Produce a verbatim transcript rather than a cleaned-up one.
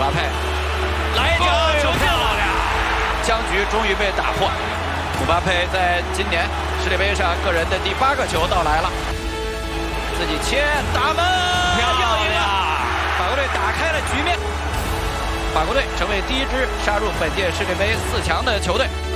巴佩来一脚球漂亮，僵局终于被打破。姆巴佩在今年世界杯上个人的第八个球到来了，自己切打门， 漂亮！ 法国队打开了局面，法国队成为第一支杀入本届世界杯四强的球队。